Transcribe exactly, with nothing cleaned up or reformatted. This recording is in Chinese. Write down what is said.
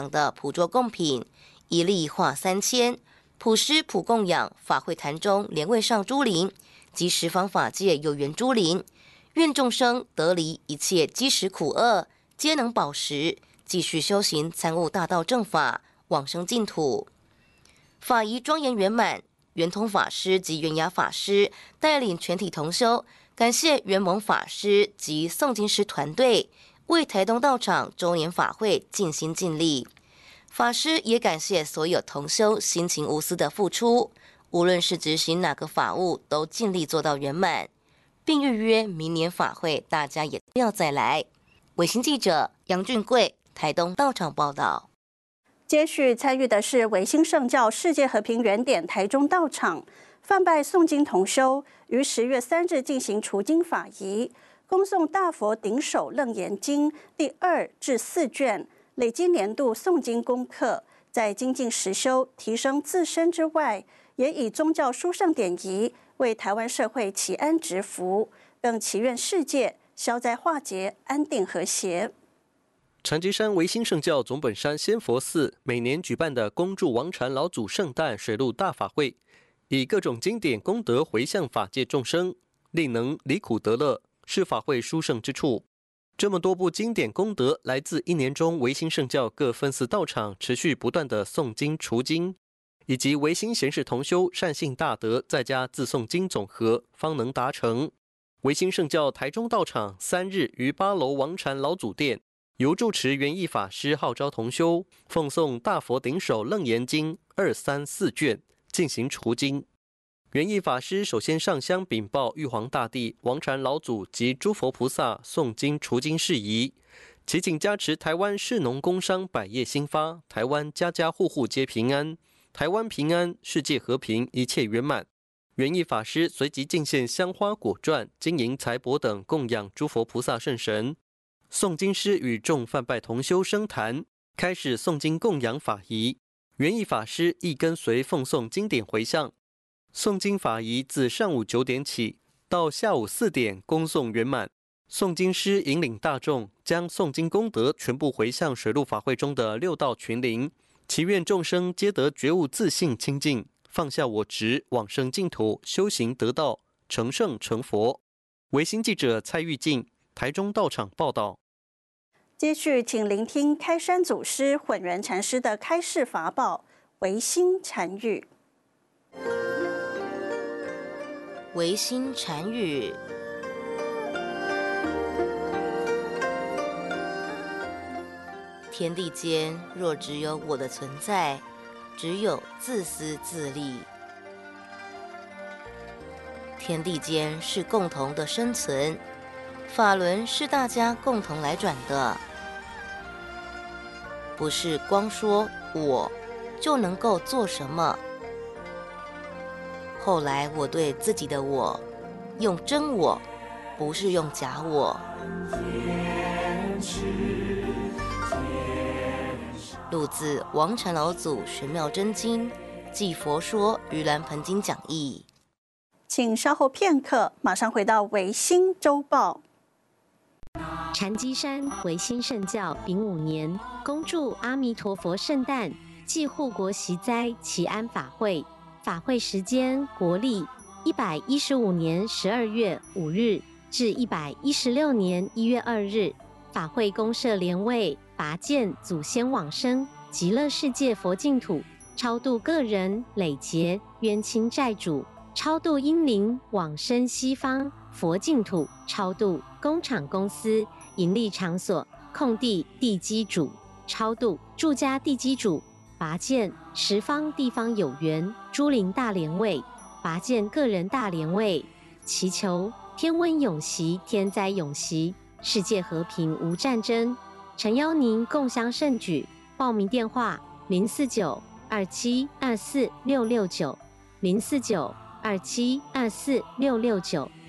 堂的普桌贡品，一粒化三千，普施普供养法会坛中莲位上诸灵及十方法界有缘诸灵，愿众生得离一切积食苦厄，皆能保食，继续修行参悟大道正法，往生净土。法仪庄严圆满，圆通法师及圆雅法师带领全体同修，感谢圆蒙法师及诵经师团队为台东道场周年法会尽心尽力。法师也感谢所有同修辛勤无私的付出，无论是执行哪个法务，都尽力做到圆满，并预约明年法会，大家也不要再来。卫星记者杨俊贵台东道场报道。 接续参与的是维新圣教世界和平原点台中道场泛拜诵经同修，于十月三日进行除经法仪，恭诵大佛顶首楞严经第二至四卷，累积年度诵经功课，在精进实修提升自身之外，也以宗教殊胜典仪为台湾社会祈安植福，更祈愿世界消灾化解，安定和谐。 禅机山维新圣教总本山仙佛寺每年举办的恭祝王禅老祖圣诞水陆大法会，以各种经典功德回向法界众生，令能离苦得乐，是法会殊胜之处。这么多部经典功德来自一年中维新圣教各分寺道场持续不断的诵经除经，以及维新贤士同修善信大德在家自诵经总和，方能达成。维新圣教台中道场三日于八楼王禅老祖殿，由住持圆义法师号召同修奉诵大佛顶首楞严经二三四卷，进行除经。圆义法师首先上香禀报玉皇大帝、王禅老祖及诸佛菩萨诵经除经事宜，祈请加持台湾士农工商百业兴发，台湾家家户户皆平安，台湾平安，世界和平，一切圆满。圆义法师随即进献香花果馔、金银财帛等供养诸佛菩萨圣神。诵经师与众泛拜同修升坛，开始诵经供养法仪。圆义法师亦跟随奉诵经典回向。诵经法仪自上午九点起到下午四点恭诵圆满。诵经师引领大众将诵经功德全部回向水陆法会中的六道群灵，祈愿众生皆得觉悟自信清净，放下我执，往生净土，修行得道，成圣成佛。维新记者蔡玉静台中道场报道。 接续，请聆听开山祖师混元禅师的开示法宝维新禅语。 维新禅语：天地间若只有我的存在，只有自私自利。天地间是共同的生存，法轮是大家共同来转的，不是光说我就能够做什么。后来我对自己的我用真我，不是用假我。录自王禅老祖玄妙真经暨佛说盂兰盆经讲义。 请稍后片刻，马上回到维新周报。 禅机山维新圣教丙午年恭祝阿弥陀佛圣诞暨护国息灾祈安法会，法会时间国历一百一十五年十二月五日至一百一十六年一月二日，法会公设莲位，拔见祖先往生极乐世界佛净土，超度个人累劫冤亲债主，超度阴灵往生西方佛净土，超度工厂公司盈利场所空地地基主，超度住家地基主，拔见十方地方有缘诸灵大莲位，拔见个人大莲位，祈求天温永息，天灾永息，世界和平无战争。诚邀您共襄盛举，报名电话零四九二七二四六六九零四九二七二四六六九。